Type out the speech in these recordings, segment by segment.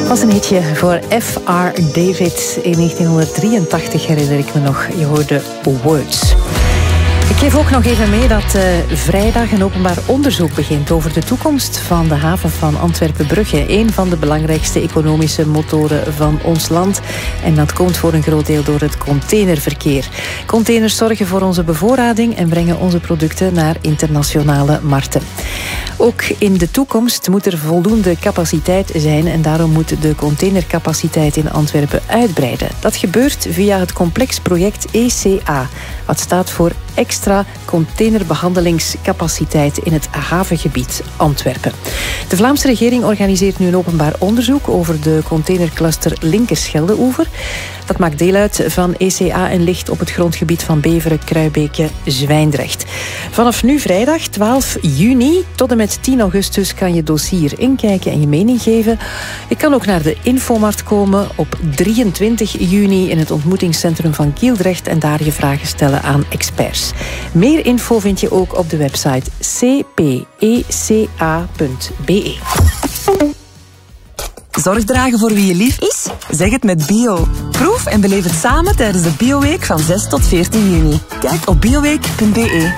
Was een hitje voor F.R. David. In 1983 herinner ik me nog. Je hoorde Words. Ik geef ook nog even mee dat vrijdag een openbaar onderzoek begint over de toekomst van de haven van Antwerpen-Brugge. Een van de belangrijkste economische motoren van ons land. En dat komt voor een groot deel door het containerverkeer. Containers zorgen voor onze bevoorrading en brengen onze producten naar internationale markten. Ook in de toekomst moet er voldoende capaciteit zijn en daarom moet de containercapaciteit in Antwerpen uitbreiden. Dat gebeurt via het complexproject ECA, wat staat voor extra containerbehandelingscapaciteit in het havengebied Antwerpen. De Vlaamse regering organiseert nu een openbaar onderzoek over de containercluster Linkerschelde-oever. Dat maakt deel uit van ECA en ligt op het grondgebied van Beveren, Kruibeke, Zwijndrecht. Vanaf nu vrijdag 12 juni tot en met 10 augustus kan je dossier inkijken en je mening geven. Je kan ook naar de Infomarkt komen op 23 juni in het ontmoetingscentrum van Kieldrecht en daar je vragen stellen aan experts. Meer info vind je ook op de website cpeca.be. Zorg dragen voor wie je lief is? Zeg het met Bio. Proef en beleef het samen tijdens de Bioweek van 6 tot 14 juni. Kijk op bioweek.be.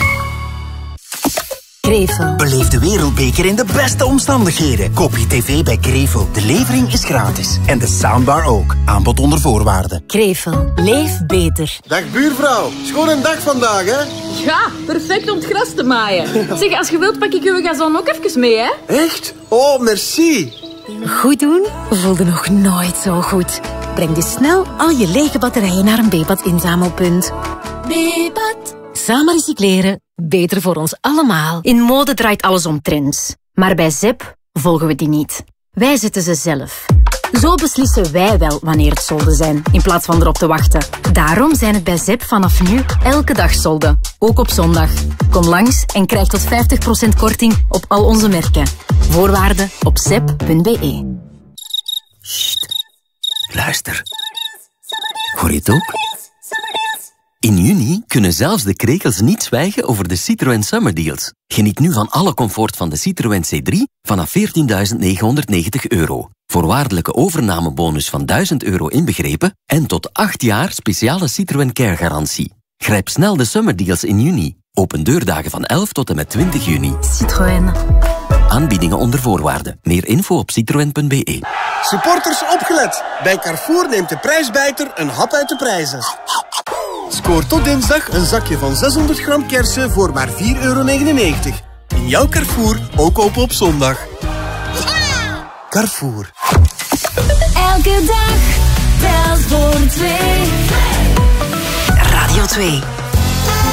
Krevel. Beleef de Wereldbeker in de beste omstandigheden. Koop je tv bij Krevel. De levering is gratis. En de soundbar ook. Aanbod onder voorwaarden. Krevel. Leef beter. Dag buurvrouw. Schoon een dag vandaag, hè? Ja, perfect om het gras te maaien. Zeg, als je wilt pak ik uw gazon ook even mee, hè? Echt? Oh, merci. Goed doen voelde nog nooit zo goed. Breng dus snel al je lege batterijen naar een Bepat inzamelpunt. Bepat. Samen recycleren, beter voor ons allemaal. In mode draait alles om trends. Maar bij ZEP volgen we die niet. Wij zetten ze zelf. Zo beslissen wij wel wanneer het solden zijn, in plaats van erop te wachten. Daarom zijn het bij ZEP vanaf nu elke dag solden. Ook op zondag. Kom langs en krijg tot 50% korting op al onze merken. Voorwaarden op zep.be. Sst. Luister. Hoor je het ook? In juni kunnen zelfs de krekels niet zwijgen over de Citroën Summer Deals. Geniet nu van alle comfort van de Citroën C3 vanaf €14.990. Voorwaardelijke overnamebonus van €1.000 inbegrepen en tot 8 jaar speciale Citroën Care garantie. Grijp snel de Summer Deals in juni. Open deurdagen van 11 tot en met 20 juni. Citroën. Aanbiedingen onder voorwaarden. Meer info op citroen.be. Supporters opgelet. Bij Carrefour neemt de prijsbijter een hap uit de prijzen. Scoor tot dinsdag een zakje van 600 gram kersen voor maar €4,99. In jouw Carrefour, ook open op zondag. Carrefour. Elke dag telt voor 2. Radio 2.